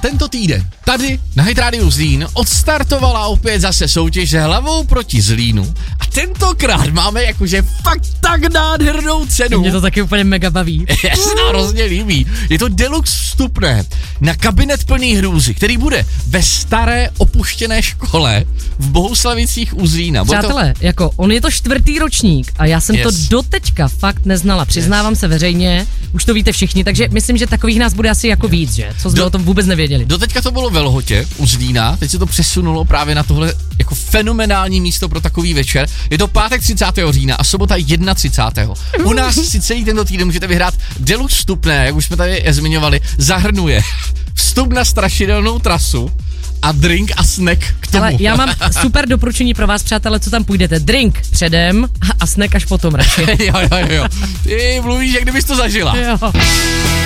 tento týden tady na Hit Radio Zlín odstartovala opět zase soutěž Hlavou proti Zlínu a tentokrát máme jakože fakt tak nádhernou cenu. Mě to taky úplně mega baví. Já se to hrozně líbí. Je to deluxe vstupné na kabinet plný hrůzy, který bude ve staré opuštěné škole v Bohuslavicích u Zlína. Přátelé, jako on je to 4. ročník a já jsem to doteďka fakt neznala. Přiznávám se veřejně, už to víte všichni, takže myslím, že takových nás bude asi jako víc, že? Co jsme o tom vůbec nevěděli. Doteďka to bylo ve Lhotě u Zlína, teď se to přesunulo právě na tohle jako fenomenální místo pro takový večer. Je to pátek 30. října a sobota 31. U nás si celý tento týden můžete vyhrát deluxe vstupné, jak už jsme tady zmiňovali, zahrnuje vstup na strašidelnou trasu a drink a snack k tomu. Ale já mám super doporučení pro vás, přátelé, co tam půjdete. Drink předem a snack až potom radši. jo. Ty mluvíš, jak kdybys to zažila. Jo.